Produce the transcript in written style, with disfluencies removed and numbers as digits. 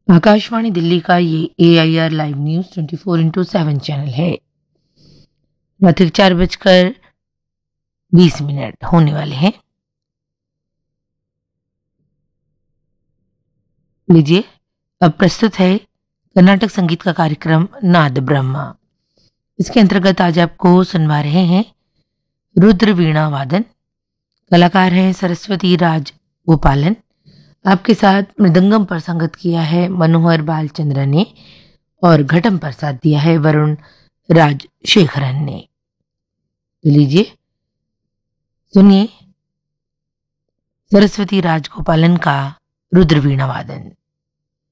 आकाशवाणी दिल्ली का ये AIR live news 24/7 channel है। रात्रि 4:20 होने वाले हैं। लीजिए, अब प्रस्तुत है कर्नाटक संगीत का कार्यक्रम नाद ब्रह्मा। इसके अंतर्गत आज आपको सुनवा रहे हैं रुद्र वीणा वादन। कलाकार हैं सरस्वती राज गोपालन। आपके साथ मृदंगम पर संगत किया है मनोहर बालचंद्र ने और घटम पर साथ दिया है वरुण राजशेखरन ने। तो लीजिए सुनिए सरस्वती राजगोपालन का रुद्र वीणा वादन।